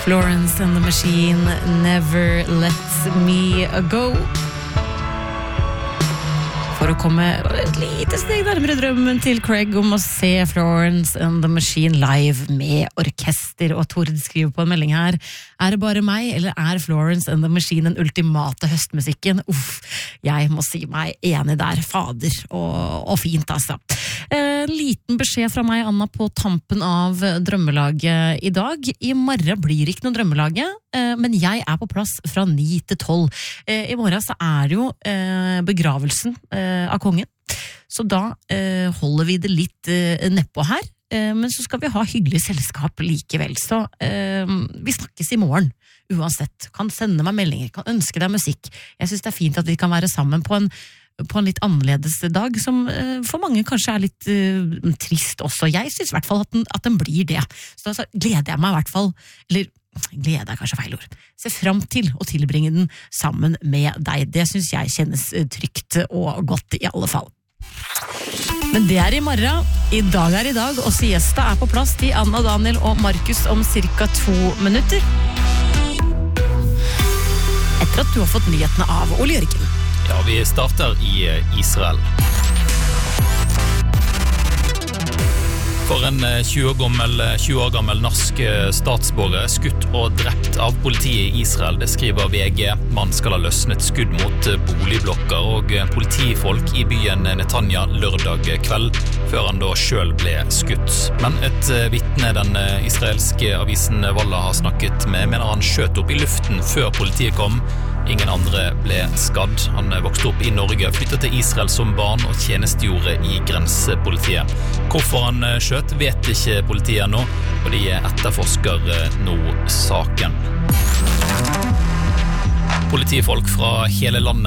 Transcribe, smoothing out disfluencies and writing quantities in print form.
Florence and the Machine, Never Let Me Go. For å komme et lite steg nærmere drømmen til Craig om å se Florence and the Machine live med orkester. Og Tord skriver på en melding her: det bare meg, eller Florence and the Machine den ultimate høstmusikken? Jeg må si meg enig der, fader, og fint altså. En liten beskjed fra meg, Anna, på tampen av drømmelaget i dag. I morgen blir ikke noe drømmelaget, men jeg på plass fra 9 til 12. I morgen så det jo begravelsen av kongen, så da holder vi det litt nedpå her, men så skal vi ha hyggelig selskap likevel, så vi snakkes i morgen uansett. Kan sende meg meldinger, kan ønske deg musikk. Jeg synes det fint at vi kan være sammen på en litt annerledes dag, som for mange kanskje litt trist også. Jeg synes i hvert fall at den blir det. Så da gleder jeg meg i hvert fall, eller gleder kanskje feil ord, se frem til å tilbringe den sammen med deg. Det synes jeg kjennes trygt og godt i alle fall. Men det i morgen. I dag i dag, og siesta på plass til Anna, Daniel og Markus om cirka 2 minutter. Etter at du har fått nyhetene av Ole Jørgen. Ja, vi starter i Israel. For en 20 år gammel norsk statsborger skutt og drept av politiet i Israel, det skriver VG. Man skal ha løsnet skudd mot boligblokker og politifolk i byen Netanya lørdag kveld, før han da selv ble skutt. Men et vitne den israelske avisen Walla har snakket med, mener han skjøt opp i luften før politiet kom. Ingen andre ble skadd. Han vokste opp i Norge, flyttet til Israel som barn og tjenestegjorde i grensepolitiet. Hvorfor han skjøt vet ikke politiet nå, og de etterforsker nå saken. Politifolk fra hele landet